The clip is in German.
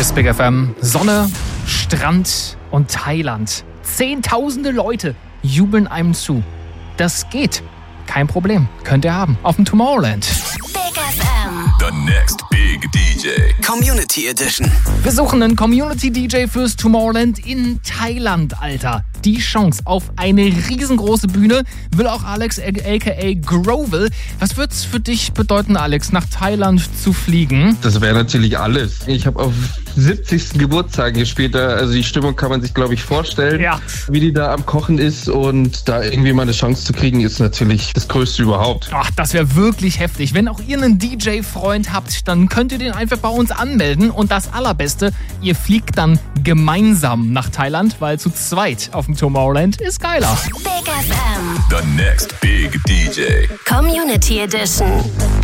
ist Big FM. Sonne, Strand und Thailand. Zehntausende Leute jubeln einem zu. Das geht. Kein Problem. Könnt ihr haben. Auf dem Tomorrowland. Big FM. The next big DJ. Community Edition. Wir suchen einen Community-DJ fürs Tomorrowland in Thailand, Alter. Die Chance auf eine riesengroße Bühne will auch Alex aka Groville. Was wird's für dich bedeuten, Alex, nach Thailand zu fliegen? Das wäre natürlich alles. Ich habe auf 70. Geburtstag gespielt. Also die Stimmung kann man sich, glaube ich, vorstellen, Ja. wie die da am Kochen ist. Und da irgendwie mal eine Chance zu kriegen, ist natürlich das Größte überhaupt. Ach, das wäre wirklich heftig. Wenn auch ihr einen DJ-Freund habt, dann könnt ihr den einfach bei uns anmelden. Und das Allerbeste, ihr fliegt dann gemeinsam nach Thailand, weil zu zweit auf dem Tomorrowland ist geiler. Big FM. The next big DJ. Community Edition.